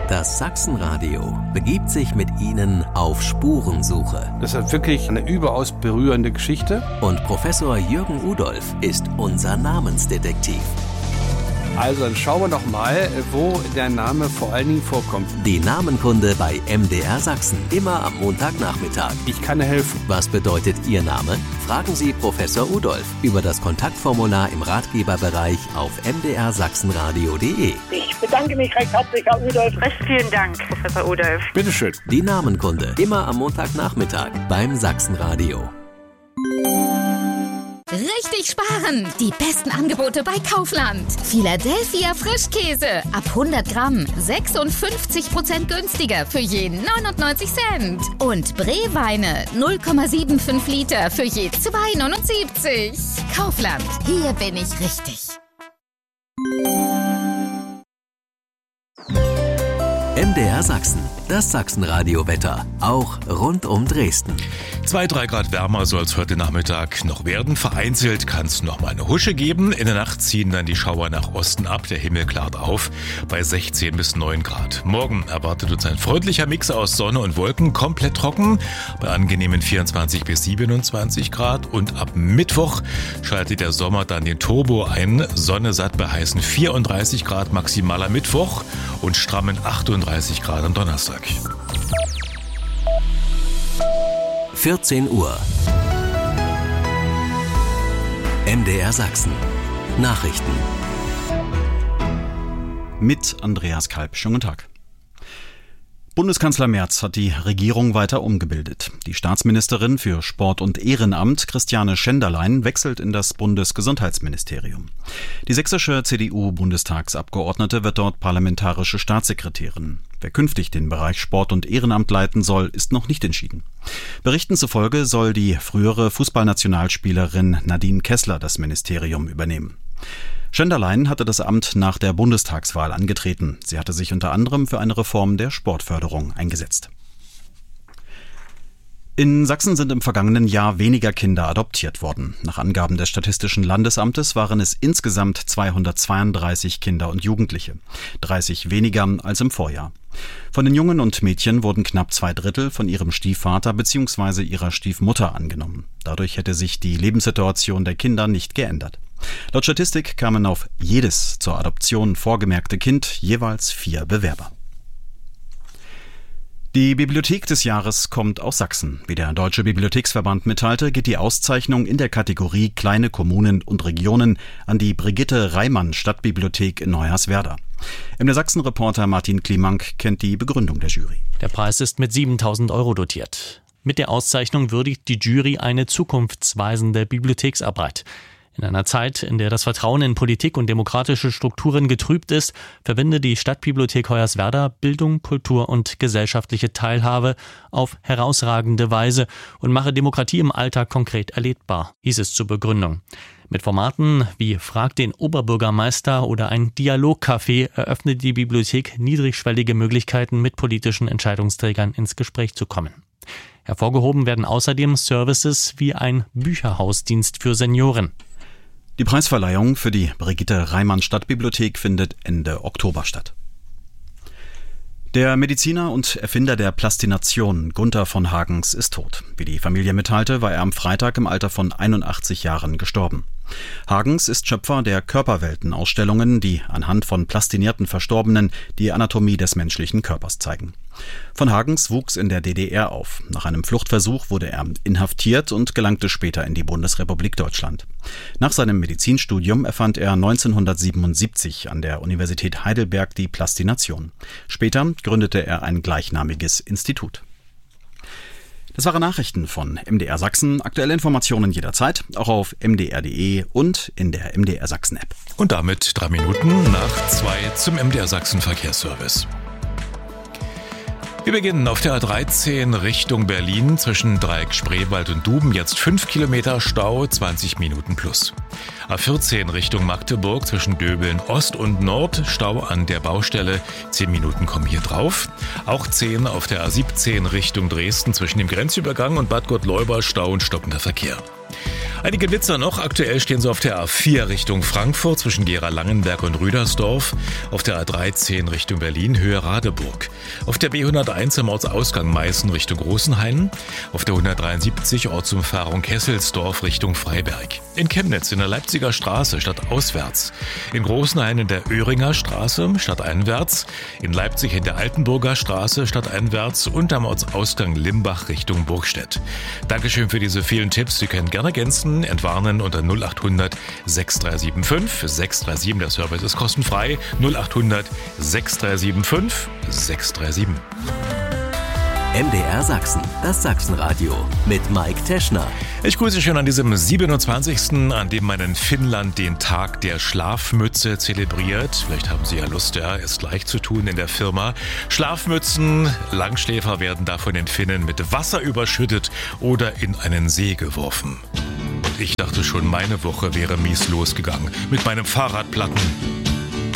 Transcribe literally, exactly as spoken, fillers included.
Das Sachsenradio begibt sich mit Ihnen auf Spurensuche. Das ist wirklich eine überaus berührende Geschichte. Und Professor Jürgen Udolph ist unser Namensdetektiv. Also dann schauen wir doch mal, wo der Name vor allen Dingen vorkommt. Die Namenkunde bei M D R Sachsen, immer am Montagnachmittag. Ich kann helfen. Was bedeutet Ihr Name? Fragen Sie Professor Udolph über das Kontaktformular im Ratgeberbereich auf m d r sachsenradio punkt d e. Ich bedanke mich recht herzlich, Herr Udolph. Recht vielen Dank, Professor Udolph. Bitteschön. Die Namenkunde, immer am Montagnachmittag beim Sachsenradio. Richtig sparen! Die besten Angebote bei Kaufland. Philadelphia Frischkäse ab hundert Gramm sechsundfünfzig Prozent günstiger für je neunundneunzig Cent. Und Breweine null Komma fünfundsiebzig Liter für je zwei Komma neunundsiebzig. Kaufland, hier bin ich richtig. M D R Sachsen, das Sachsenradio-Wetter, auch rund um Dresden. zwei, drei Grad wärmer soll es heute Nachmittag noch werden. Vereinzelt kann es noch mal eine Husche geben. In der Nacht ziehen dann die Schauer nach Osten ab. Der Himmel klart auf bei sechzehn bis neun Grad. Morgen erwartet uns ein freundlicher Mix aus Sonne und Wolken, komplett trocken, bei angenehmen vierundzwanzig bis siebenundzwanzig Grad. Und ab Mittwoch schaltet der Sommer dann den Turbo ein. Sonne satt bei heißen vierunddreißig Grad maximaler Mittwoch und strammen achtunddreißig Grad am Donnerstag. vierzehn Uhr. M D R Sachsen. Nachrichten. Mit Andreas Kalb. Schönen guten Tag. Bundeskanzler Merz hat die Regierung weiter umgebildet. Die Staatsministerin für Sport und Ehrenamt, Christiane Schenderlein, wechselt in das Bundesgesundheitsministerium. Die sächsische C D U-Bundestagsabgeordnete wird dort parlamentarische Staatssekretärin. Wer künftig den Bereich Sport und Ehrenamt leiten soll, ist noch nicht entschieden. Berichten zufolge soll die frühere Fußballnationalspielerin Nadine Kessler das Ministerium übernehmen. Schenderlein hatte das Amt nach der Bundestagswahl angetreten. Sie hatte sich unter anderem für eine Reform der Sportförderung eingesetzt. In Sachsen sind im vergangenen Jahr weniger Kinder adoptiert worden. Nach Angaben des Statistischen Landesamtes waren es insgesamt zweihundertzweiunddreißig Kinder und Jugendliche, dreißig weniger als im Vorjahr. Von den Jungen und Mädchen wurden knapp zwei Drittel von ihrem Stiefvater bzw. ihrer Stiefmutter angenommen. Dadurch hätte sich die Lebenssituation der Kinder nicht geändert. Laut Statistik kamen auf jedes zur Adoption vorgemerkte Kind jeweils vier Bewerber. Die Bibliothek des Jahres kommt aus Sachsen. Wie der Deutsche Bibliotheksverband mitteilte, geht die Auszeichnung in der Kategorie Kleine Kommunen und Regionen an die Brigitte Reimann Stadtbibliothek in Neuerswerda. M D R Sachsen-Reporter Martin Klimank kennt die Begründung der Jury. Der Preis ist mit siebentausend Euro dotiert. Mit der Auszeichnung würdigt die Jury eine zukunftsweisende Bibliotheksarbeit. In einer Zeit, in der das Vertrauen in Politik und demokratische Strukturen getrübt ist, verwende die Stadtbibliothek Hoyerswerda Bildung, Kultur und gesellschaftliche Teilhabe auf herausragende Weise und mache Demokratie im Alltag konkret erlebbar, hieß es zur Begründung. Mit Formaten wie Frag den Oberbürgermeister oder ein Dialogcafé eröffnet die Bibliothek niedrigschwellige Möglichkeiten, mit politischen Entscheidungsträgern ins Gespräch zu kommen. Hervorgehoben werden außerdem Services wie ein Bücherhausdienst für Senioren. Die Preisverleihung für die Brigitte Reimann Stadtbibliothek findet Ende Oktober statt. Der Mediziner und Erfinder der Plastination, Gunther von Hagens, ist tot. Wie die Familie mitteilte, war er am Freitag im Alter von einundachtzig Jahren gestorben. Hagens ist Schöpfer der Körperwelten-Ausstellungen, die anhand von plastinierten Verstorbenen die Anatomie des menschlichen Körpers zeigen. Von Hagens wuchs in der D D R auf. Nach einem Fluchtversuch wurde er inhaftiert und gelangte später in die Bundesrepublik Deutschland. Nach seinem Medizinstudium erfand er neunzehnhundertsiebenundsiebzig an der Universität Heidelberg die Plastination. Später gründete er ein gleichnamiges Institut. Das waren Nachrichten von M D R Sachsen. Aktuelle Informationen jederzeit, auch auf m d r punkt d e und in der M D R Sachsen App. Und damit drei Minuten nach zwei zum M D R Sachsen Verkehrsservice. Wir beginnen auf der A dreizehn Richtung Berlin zwischen Dreieck Spreewald und Duben. Jetzt fünf Kilometer Stau, zwanzig Minuten plus. A vierzehn Richtung Magdeburg zwischen Döbeln Ost und Nord. Stau an der Baustelle. zehn Minuten kommen hier drauf. Auch zehn auf der A siebzehn Richtung Dresden zwischen dem Grenzübergang und Bad Gottleuba. Stau und stockender Verkehr. Einige Blitzer noch. Aktuell stehen sie auf der A vier Richtung Frankfurt zwischen Gera-Langenberg und Rüdersdorf. Auf der A dreizehn Richtung Berlin, Höhe Radeburg. Auf der B hunderteins am Ortsausgang Meißen Richtung Großenhain. Auf der hundertdreiundsiebzig Ortsumfahrung Kesselsdorf Richtung Freiberg. In Chemnitz in der Leipziger Straße stadtauswärts. In Großenhain in der Öhringer Straße stadteinwärts. In Leipzig in der Altenburger Straße stadteinwärts und am Ortsausgang Limbach Richtung Burgstedt. Dankeschön für diese vielen Tipps. Sie können gerne ergänzen, entwarnen unter null acht hundert sechs drei sieben fünf sechs drei sieben. Der Service ist kostenfrei. null acht hundert sechs drei sieben fünf sechs drei sieben. M D R Sachsen, das Sachsenradio mit Mike Teschner. Ich grüße schön an diesem siebenundzwanzigsten, an dem man in Finnland den Tag der Schlafmütze zelebriert. Vielleicht haben Sie ja Lust, ja, es gleich zu tun in der Firma. Schlafmützen, Langschläfer werden da von den Finnen mit Wasser überschüttet oder in einen See geworfen. Und ich dachte schon, meine Woche wäre mies losgegangen mit meinem Fahrradplatten.